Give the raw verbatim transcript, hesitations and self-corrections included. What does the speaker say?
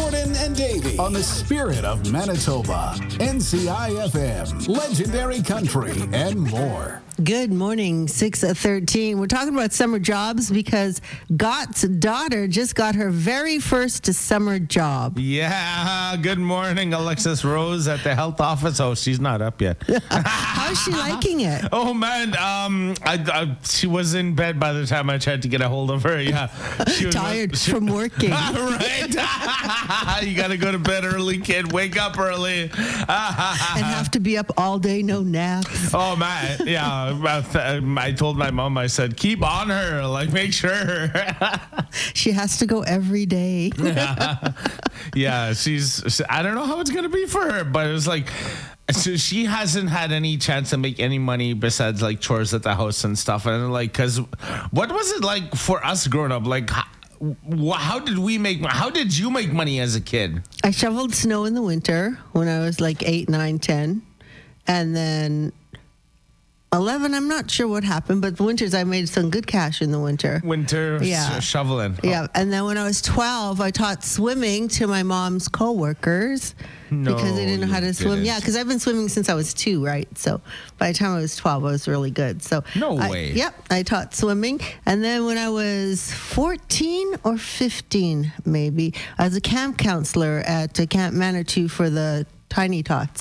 Jordan and Davey on the Spirit of Manitoba, N C I F M, Legendary Country, and more. Good morning, six thirteen. We're talking about summer jobs because Gott's daughter just got her very first summer job. Yeah, good morning, Alexis Rose at the health office. Oh, she's not up yet. How's she liking it? Oh, man, um, I, I, she was in bed by the time I tried to get a hold of her. Yeah, she was Tired she, from working. Right. You got to go to bed early, kid. Wake up early. And have to be up all day, no naps. Oh, man, yeah. I told my mom, I said, keep on her, like, make sure. She has to go every day. yeah. yeah, she's, I don't know how it's going to be for her, but it was like, so she hasn't had any chance to make any money besides, like, chores at the house and stuff. And, like, because what was it like for us growing up? Like, how, how did we make, how did you make money as a kid? I shoveled snow in the winter when I was like eight, nine, ten. And then eleven, I'm not sure what happened, but the winters I made some good cash in the winter. Winter yeah. sh- shoveling. Yeah, oh. And then when I was twelve, I taught swimming to my mom's coworkers no, because they didn't know how to swim. Didn't. Yeah, because I've been swimming since I was two, right? So by the time I was twelve, I was really good. So no I, way. Yep, I taught swimming, and then when I was fourteen or fifteen, maybe, I was a camp counselor at uh, Camp Manitou for the Tiny Tots.